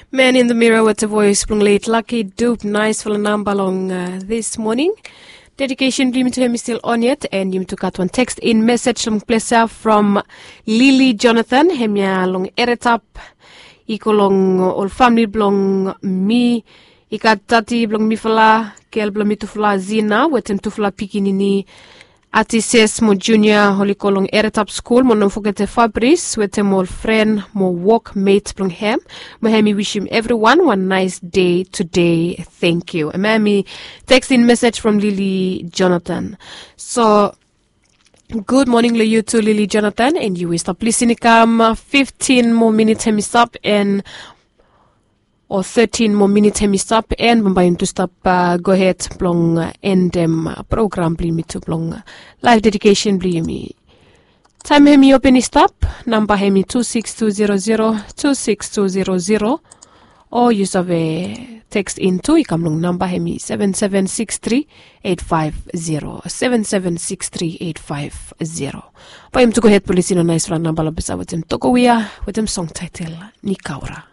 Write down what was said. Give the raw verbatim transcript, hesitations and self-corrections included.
Man in the Mirror with a voice from late Lucky Dube. Nice for a number long uh, this morning. Dedication blim to him is still on yet, and you to cut one text in message from Plesa from Lily Jonathan. Hemya long eretap. Iko long all family blong mi. Ikat tati blong mi fala. Kel blong mi tufla zina. Wetem tufla pikinini. Ati says mo junior holy kolong eretap school mo non forget Fabrice with mo friend mo work mate plong hem mo hemi wish him everyone one nice day today. Thank you. And mami texting message from Lily Jonathan. So good morning to you too, Lily Jonathan, and you will stop listening come fifteen more minutes hemi stop and or thirteen more minutes hemi stop and bambayin to stop uh, go ahead plong uh, end um, program bli mi to plong uh, live dedication bli mi time hemi open stop number hemi two six two zero zero two six two zero zero or use of a text into ikamlong number hemi seven seven six three eight five zero seven seven six three eight five zero pa him to go ahead police no nice run number labisa with him toko wia with him song title ni kaura.